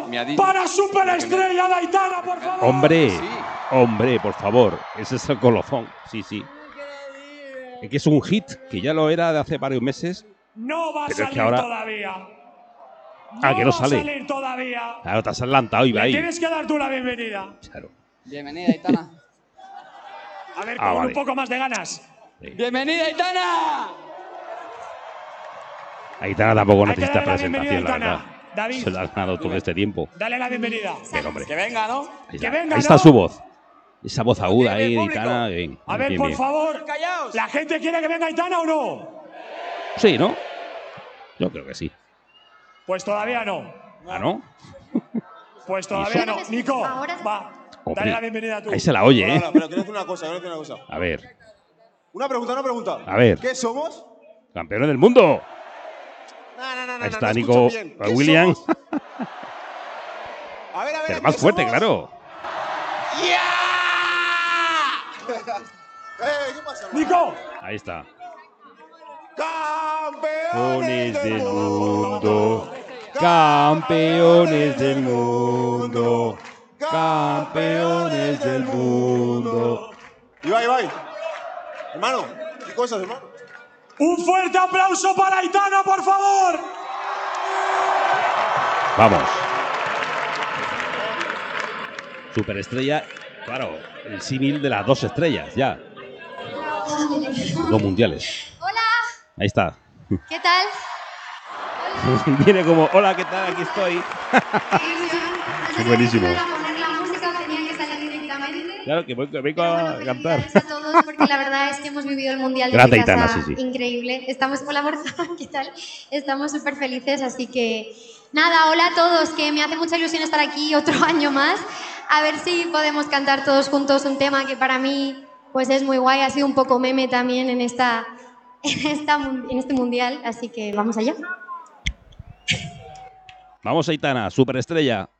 para superestrella de Aitana, por favor. Hombre, por favor. Ese es el colofón. Sí. Es que es un hit, que ya lo era de hace varios meses. No va a pero salir es que ahora... todavía. que no sale. Va a salir todavía. Claro, te has adelantado y va ahí. Tienes que dar tú la bienvenida. Claro. Bienvenida, Aitana. A ver, con un poco más de ganas. Sí. ¡Bienvenida, Aitana! Aitana tampoco necesita presentación, la verdad. David. Se lo ha ganado todo este tiempo. Dale la bienvenida. Bien, hombre. Que venga, ¿no? Ahí está su voz. Esa voz aguda ahí de Aitana. Bien, A ver, por favor. ¿La gente quiere que venga Aitana o no? Sí, ¿no? Yo creo que sí. Pues todavía no. ¿Ah, no? Pues todavía no. Nico, va. Hombre, dale la bienvenida tú. ahí se la oye, ¿eh? Pero quiero decir una cosa, A ver. Una pregunta. A ver. ¿Qué somos? ¡Campeones del mundo! No, Ahí está Nico Williams. A ver. Pero más fuerte, claro. ¿Qué pasa? Nico. Ahí está. ¡Campeones del mundo! ¡Campeones del mundo! ¡Campeones del mundo! Ibai. Hermano, ¿qué cosas, hermano? Un fuerte aplauso para Aitana, por favor. Vamos. Superestrella, claro, el símil de las 2 estrellas, ya. 2 mundiales. Hola. Ahí está. ¿Qué tal? Viene como, hola, ¿qué tal? Aquí estoy. Es buenísimo. Poner la música, tenía que salir directamente. Claro, que vengo a cantar. A todos, porque la verdad es que hemos vivido el Mundial de Grande mi casa Aitana, sí. increíble. Estamos, hola, Borja, ¿qué tal? Estamos súper felices, así que nada, hola a todos, que me hace mucha ilusión estar aquí otro año más. A ver si podemos cantar todos juntos un tema que para mí pues es muy guay, ha sido un poco meme también en este Mundial, así que vamos allá. Vamos, Aitana, superestrella.